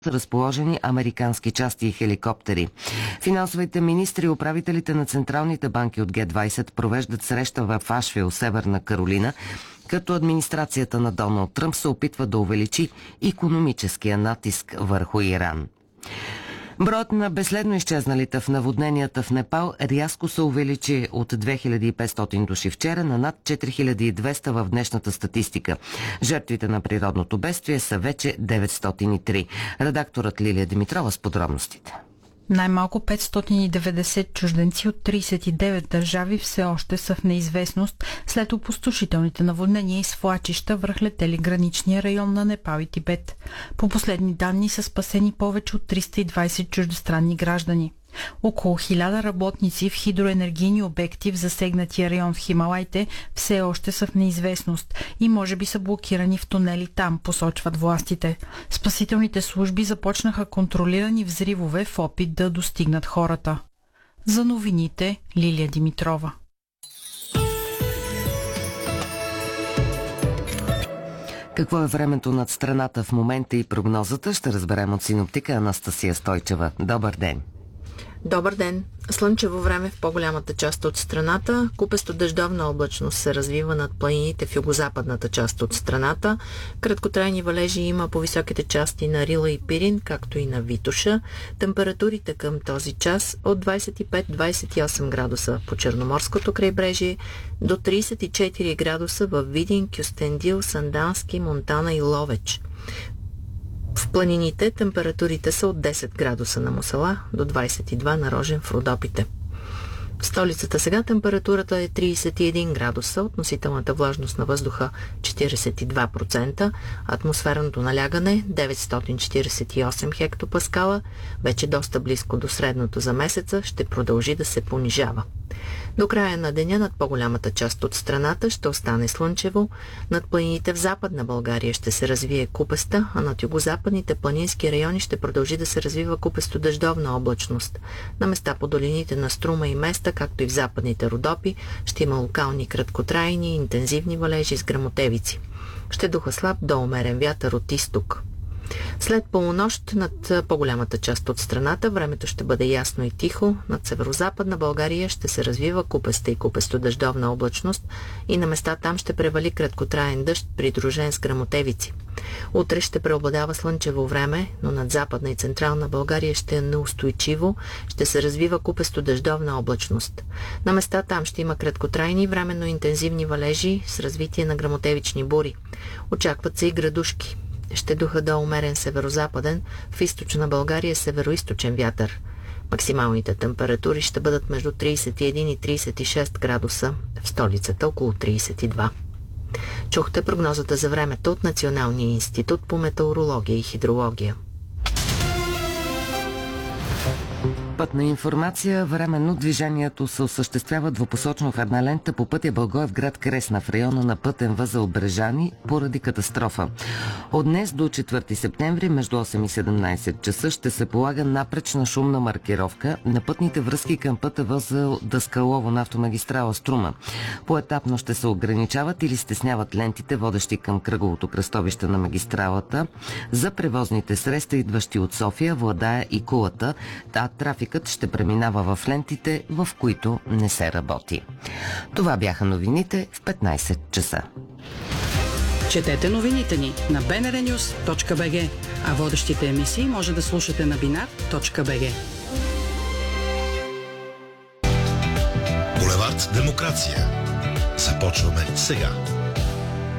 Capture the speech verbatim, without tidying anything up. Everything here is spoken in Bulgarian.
разположени американски части и хеликоптери. Финансовите министри и управителите на централните банки от Ге двайсет провеждат среща в Ашвил, Северна Каролина, като администрацията на Доналд Тръмп се опитва да увеличи икономическия натиск върху Иран. Броят на безследно изчезналите в наводненията в Непал рязко се увеличи от две хиляди и петстотин души вчера на над четири хиляди и двеста в днешната статистика. Жертвите на природното бедствие са вече деветстотин и три. Редакторът Лилия Димитрова с подробностите. Най-малко петстотин и деветдесет чужденци от тридесет и девет държави все още са в неизвестност след опустошителните наводнения и свлачища връхлетели граничния район на Непал и Тибет. По последни данни са спасени повече от триста и двайсет чуждестранни граждани. Около хиляда работници в хидроенергийни обекти в засегнатия район в Хималайте все още са в неизвестност и може би са блокирани в тунели там, посочват властите. Спасителните служби започнаха контролирани взривове в опит да достигнат хората. За новините Лилия Димитрова. Какво е времето над страната в момента и прогнозата ще разберем от синоптика Анастасия Стойчева. Добър ден! Добър ден! Слънчево време в по-голямата част от страната. Купесто дъждовна облачност се развива над планините в югозападната част от страната. Краткотрайни валежи има по високите части на Рила и Пирин, както и на Витоша. Температурите към този час от двайсет и пет до двайсет и осем градуса по Черноморското крайбрежие до трийсет и четири градуса в Видин, Кюстендил, Сандански, Монтана и Ловеч. В планините температурите са от десет градуса на Мусала до двайсет и два на Рожен в Родопите. В столицата сега температурата е трийсет и един градуса, относителната влажност на въздуха четирийсет и два процента, атмосферното налягане деветстотин четирийсет и осем хектопаскала, вече доста близко до средното за месеца, ще продължи да се понижава. До края на деня над по-голямата част от страната ще остане слънчево, над планините в Западна България ще се развие купеста, а над югозападните планински райони ще продължи да се развива купесто дъждовна облачност. На места по долините на Струма и Места, както и в западните Родопи, ще има локални краткотрайни и интензивни валежи с гръмотевици. Ще духа слаб до умерен вятър от изток. След полунощ над по-голямата част от страната времето ще бъде ясно и тихо. Над северозападна България ще се развива купеста и купесто дъждовна облачност и на места там ще превали краткотраен дъжд, придружен с гръмотевици. Утре ще преобладава слънчево време, но над Западна и Централна България ще е неустойчиво, ще се развива купесто дъждовна облачност. На места там ще има краткотрайни временно интензивни валежи с развитие на гръмотевични бури. Очакват се и градушки. Ще духа до умерен северозападен, в източна България североизточен вятър. Максималните температури ще бъдат между трийсет и един и трийсет и шест градуса, в столицата около трийсет и два. Чухте прогнозата за времето от Националния институт по метеорология и хидрология. Пътна информация. Временно движението се осъществява двупосочно в една лента по пътя Благоевград Кресна в района на пътен възел Брежани поради катастрофа. От днес до четвърти септември между осем и седемнайсет часа ще се полага напречна шумна маркировка на пътните връзки към пътя възел Даскалово на автомагистрала Струма. Поетапно ще се ограничават или стесняват лентите, водещи към кръговото кръстовище на магистралата за превозните средства, идващи от София, Владая и Кулата, а трафикът ще преминава в лентите, в които не се работи. Това бяха новините в петнайсет часа. Четете новините ни на би ен ар нюз точка би джи, а водещите емисии може да слушате на бинар точка би джи. Булевард Демокрация. Започваме сега.